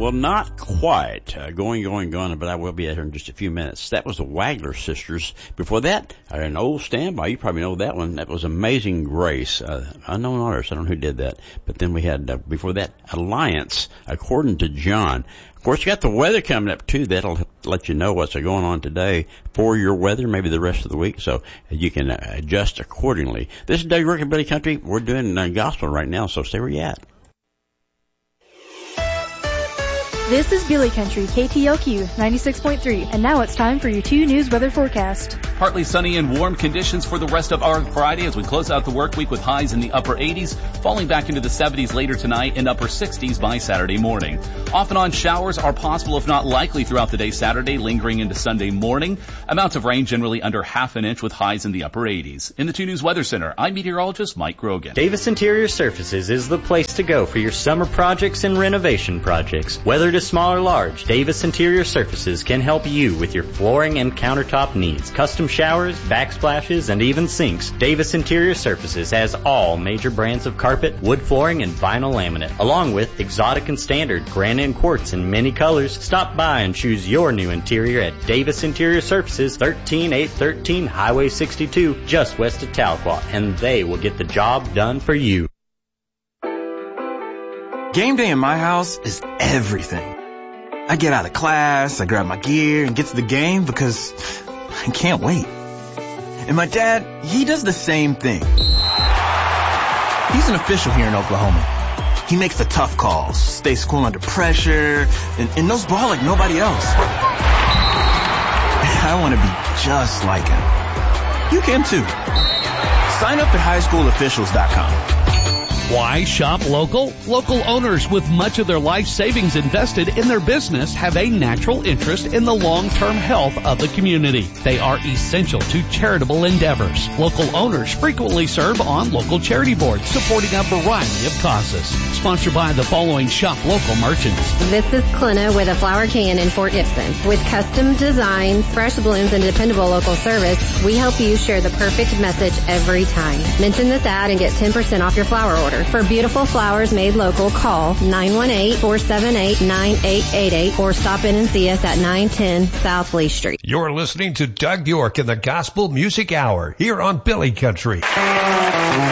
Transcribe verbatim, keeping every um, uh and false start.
Well, not quite. Uh, going, going, going, but I will be at her in just a few minutes. That was the Wagler Sisters. Before that, an old standby. You probably know that one. That was Amazing Grace. Uh, unknown artist. I don't know who did that. But then we had, uh, before that, Alliance, According to John. Of course, you got the weather coming up, too. That'll let you know what's going on today for your weather, maybe the rest of the week, so you can uh, adjust accordingly. This is Doug York, Billy Country. We're doing uh, gospel right now, so stay where you at. This is Billy Country, K T L Q ninety-six point three, and now it's time for your two News weather forecast. Partly sunny and warm conditions for the rest of our Friday as we close out the work week with highs in the upper eighties, falling back into the seventies later tonight and upper sixties by Saturday morning. Off and on showers are possible, if not likely, throughout the day Saturday, lingering into Sunday morning. Amounts of rain generally under half an inch with highs in the upper eighties. In the two News Weather Center, I'm meteorologist Mike Grogan. Davis Interior Surfaces is the place to go for your summer projects and renovation projects. Whether to small or large, Davis Interior Surfaces can help you with your flooring and countertop needs. Custom showers, backsplashes, and even sinks. Davis Interior Surfaces has all major brands of carpet, wood flooring, and vinyl laminate, along with exotic and standard granite and quartz in many colors. Stop by and choose your new interior at Davis Interior Surfaces, thirteen eight thirteen Highway sixty-two, just west of Tahlequah, and they will get the job done for you. Game day in my house is everything. I get out of class, I grab my gear, and get to the game because I can't wait. And my dad, he does the same thing. He's an official here in Oklahoma. He makes the tough calls, stays cool under pressure, and, and knows ball like nobody else. I want to be just like him. You can too. Sign up at high school officials dot com. Why shop local? Local owners with much of their life savings invested in their business have a natural interest in the long-term health of the community. They are essential to charitable endeavors. Local owners frequently serve on local charity boards supporting a variety of causes. Sponsored by the following shop local merchants. This is Clina with a flower can in Fort Gibson. With custom designs, fresh blooms, and dependable local service, we help you share the perfect message every time. Mention this ad and get ten percent off your flower order. For beautiful flowers made local, call nine one eight, four seven eight, nine eight eight eight or stop in and see us at nine ten South Lee Street. You're listening to Doug York in the Gospel Music Hour here on Billy Country.